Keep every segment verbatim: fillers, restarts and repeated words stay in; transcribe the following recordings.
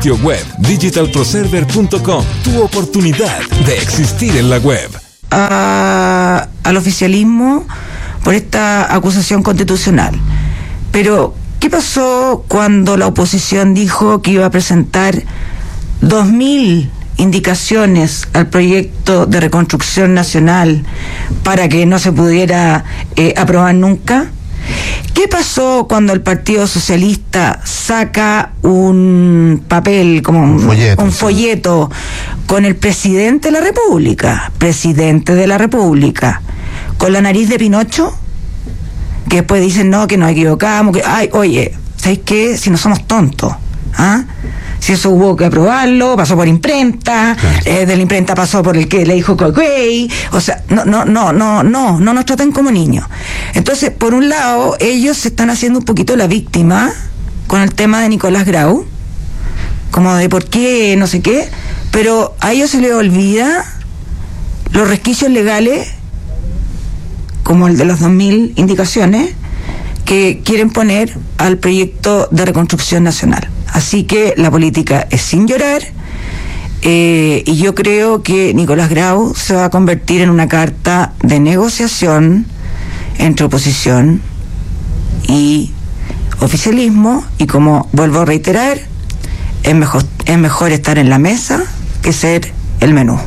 sitio web digital pro server punto com, tu oportunidad de existir en la web. A, al oficialismo por esta acusación constitucional. Pero, ¿qué pasó cuando la oposición dijo que iba a presentar dos mil indicaciones al proyecto de reconstrucción nacional para que no se pudiera eh, aprobar nunca? ¿Qué pasó cuando el Partido Socialista saca un papel, como un, un, folleto, un folleto con el presidente de la República, presidente de la República, con la nariz de Pinocho, que después dicen no, que nos equivocamos, que ay, oye, ¿sabes qué? Si no somos tontos, ¿ah? Si eso hubo que aprobarlo, pasó por imprenta, claro. eh, de la imprenta pasó por el que le dijo Coquey, o sea, no, no, no, no, no, no nos traten como niños. Entonces, por un lado, ellos se están haciendo un poquito la víctima con el tema de Nicolás Grau, como de por qué, no sé qué, pero a ellos se les olvida los resquicios legales, como el de las dos mil indicaciones, que quieren poner al proyecto de reconstrucción nacional. Así que la política es sin llorar, eh, y yo creo que Nicolás Grau se va a convertir en una carta de negociación entre oposición y oficialismo, y como vuelvo a reiterar, es mejor, es mejor estar en la mesa que ser el menú.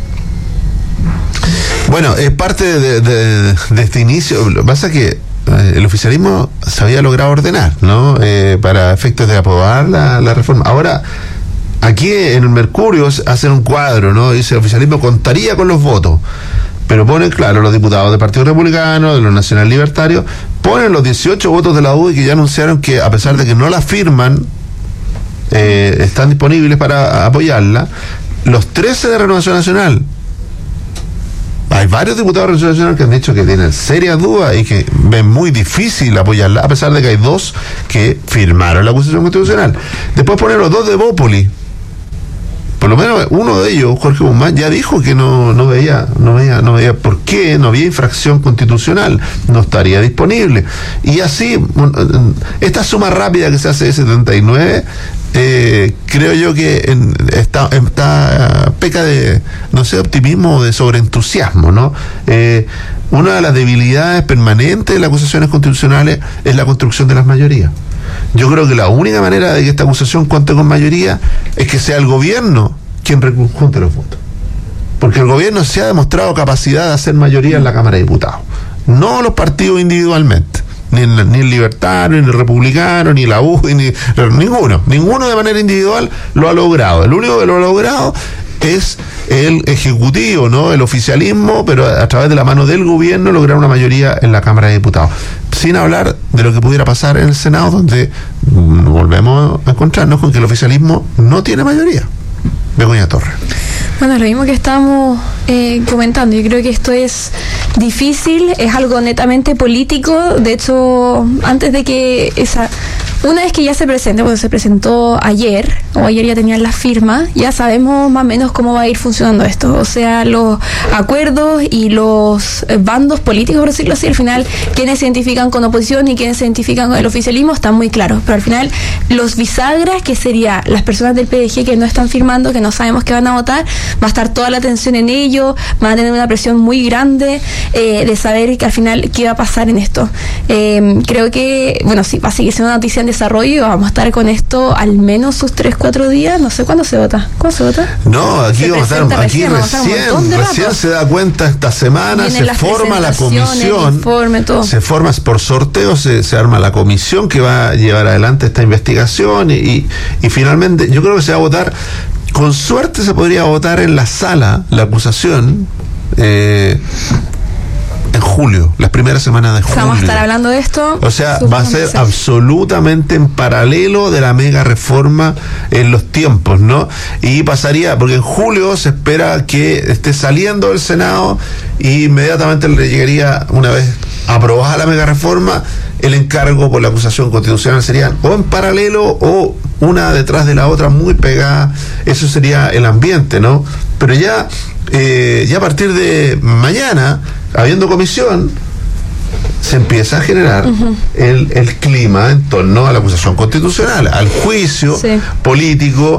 Bueno, es parte de, de, de este inicio. Lo que pasa es que el oficialismo se había logrado ordenar, ¿no? Eh, para efectos de aprobar la, la reforma. Ahora, aquí en el Mercurio hacen un cuadro, ¿no? Dice: el oficialismo contaría con los votos, pero ponen, claro, los diputados del Partido Republicano, de los Nacional Libertarios, ponen los dieciocho votos de la U D I, que ya anunciaron que, a pesar de que no la firman, eh, están disponibles para apoyarla, los trece de Renovación Nacional. Hay varios diputados de Renovación Nacional que han dicho que tienen serias dudas y que ven muy difícil apoyarla, a pesar de que hay dos que firmaron la acusación constitucional. Después ponen los dos de Bópoli. Por lo menos uno de ellos, Jorge Guzmán, ya dijo que no, no veía, no veía, no veía por qué, no había infracción constitucional, no estaría disponible. Y así, esta suma rápida que se hace de setenta y nueve, eh, creo yo que en, está, está peca de, no sé, optimismo o de sobreentusiasmo, ¿no? Eh, una de las debilidades permanentes de las acusaciones constitucionales es la construcción de las mayorías. Yo creo que la única manera de que esta acusación cuente con mayoría es que sea el gobierno quien rejunte los votos. Porque el gobierno se ha demostrado capacidad de hacer mayoría en la Cámara de Diputados. No los partidos individualmente. Ni el, ni el libertario, ni el republicano, ni la U, ni ninguno. Ninguno de manera individual lo ha logrado. El único que lo ha logrado es el ejecutivo, ¿no? El oficialismo, pero a, a través de la mano del gobierno lograr una mayoría en la Cámara de Diputados. Sin hablar de lo que pudiera pasar en el Senado, donde mm, volvemos a encontrarnos con que el oficialismo no tiene mayoría. Begoña Torres. Bueno, lo mismo que estábamos eh, comentando, yo creo que esto es difícil, es algo netamente político. De hecho, antes de que esa... Una vez que ya se presente, cuando se presentó ayer, o ayer ya tenían las firmas, ya sabemos más o menos cómo va a ir funcionando esto. O sea, los acuerdos y los bandos políticos, por decirlo así, al final, quienes se identifican con oposición y quienes se identifican con el oficialismo están muy claros. Pero al final, los bisagras, que serían las personas del P D G que no están firmando, que no sabemos que van a votar, va a estar toda la atención en ello, van a tener una presión muy grande eh, de saber que al final qué va a pasar en esto. Eh, creo que, bueno, sí, va a seguir siendo una noticia en desarrollo, vamos a estar con esto al menos sus tres, cuatro días, no sé cuándo se vota. ¿Cuándo se vota? No, aquí se vamos a estar, aquí recién, recién, recién se da cuenta esta semana, se forma la comisión, informe, todo. se forma por sorteo, se, se arma la comisión que va a llevar adelante esta investigación y, y, y finalmente yo creo que se va a votar, con suerte se podría votar en la sala, la acusación, eh, en julio, las primeras semanas de julio. Vamos a estar hablando de esto. O sea, va a ser absolutamente en paralelo de la mega reforma en los tiempos, ¿no? Y pasaría, porque en julio se espera que esté saliendo del Senado y inmediatamente le llegaría, una vez aprobada la mega reforma, el encargo por la acusación constitucional. Serían o en paralelo o una detrás de la otra muy pegada. Eso sería el ambiente, ¿no? Pero ya, eh, ya a partir de mañana, habiendo comisión, se empieza a generar uh-huh. el, el clima en torno a la acusación constitucional, al juicio sí. político